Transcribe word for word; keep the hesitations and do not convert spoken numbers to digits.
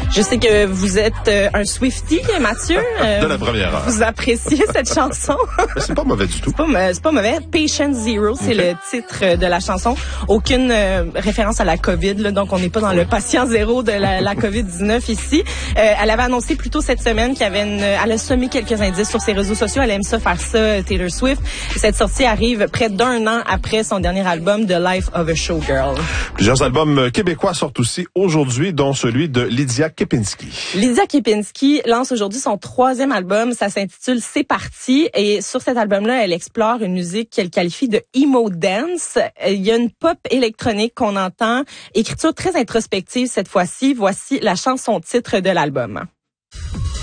Je sais que vous êtes euh, un Swiftie, Mathieu. Euh, de la première heure. Vous appréciez cette chanson? C'est pas mauvais du tout. C'est pas, c'est pas mauvais. Patient Zero, c'est okay. le titre de la chanson. Aucune euh, référence à la COVID, là, donc on n'est pas dans le patient zéro de la, la covid dix-neuf ici. Euh, elle avait annoncé plus tôt cette semaine qu'il y avait une... Elle a semé quelques indices sur ses réseaux sociaux. Elle aime ça, faire ça, Taylor Swift. Cette sortie arrive près d'un an après son dernier album, The Life of a Showgirl. Plusieurs albums québécois sortent aussi aujourd'hui, dont celui de Lydia Kepinski. Lydia Kepinski lance aujourd'hui son troisième album. Ça s'intitule C'est parti. Et sur cet album-là, elle explore une musique qu'elle qualifie de emo dance. Il y a une pop électronique qu'on entend. Écriture très introspective cette fois-ci. Voici la chanson titre de l'album.